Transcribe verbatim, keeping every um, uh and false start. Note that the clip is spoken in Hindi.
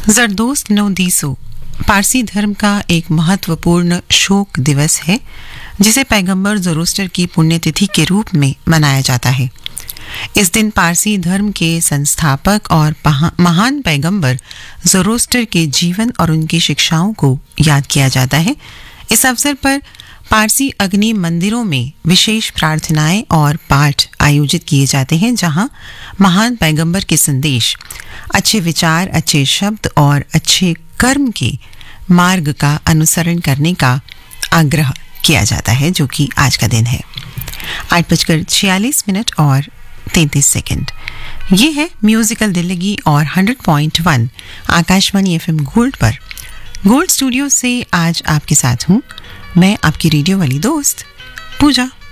जरदोस्त नो दीसो पारसी धर्म का एक महत्वपूर्ण शोक दिवस है जिसे पैगंबर ज़ोरोस्टर की पुण्यतिथि के रूप में मनाया जाता है। इस दिन पारसी धर्म के संस्थापक और महान पैगंबर ज़ोरोस्टर के जीवन और उनकी शिक्षाओं को याद किया जाता है। इस अवसर पर पारसी अग्नि मंदिरों में विशेष प्रार्थनाएं और पाठ आयोजित किए जाते हैं, जहां महान पैगंबर के संदेश, अच्छे विचार, अच्छे शब्द और अच्छे कर्म के मार्ग का अनुसरण करने का आग्रह किया जाता है, जो कि आज का दिन है। आठ बजकर छियालीस मिनट और तैंतीस सेकंड। ये है म्यूजिकल दिल्लगी और hundred point one Akashvani FM gold पर। गोल्ड स्टूडियो से आज आपके साथ हूँ मैं, आपकी रेडियो वाली दोस्त पूजा।